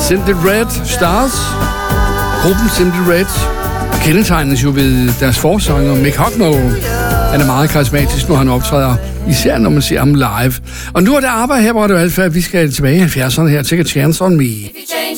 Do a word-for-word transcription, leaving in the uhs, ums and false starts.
Simply Red Stars. Gruppen Simply Red kendetegnes jo ved deres forsanger Mick Hucknall. Han er meget karismatisk, når han optræder, især når man ser ham live. Og nu er det arbejde her, hvor det er alt for, at vi skal tilbage i halvfjerdserne her. Take a chance on me.